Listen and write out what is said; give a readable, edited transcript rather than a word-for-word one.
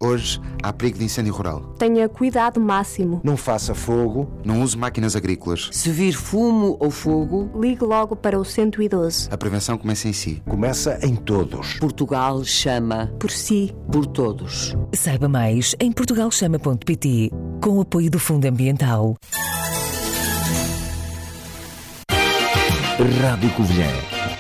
Hoje há perigo de incêndio rural. Tenha cuidado máximo. Não faça fogo. Não use máquinas agrícolas. Se vir fumo ou fogo, ligue logo para o 112. A prevenção começa em si. Começa em todos. Portugal chama por si. Por todos. Saiba mais em portugalchama.pt, com o apoio do Fundo Ambiental. Rádio Covilhã.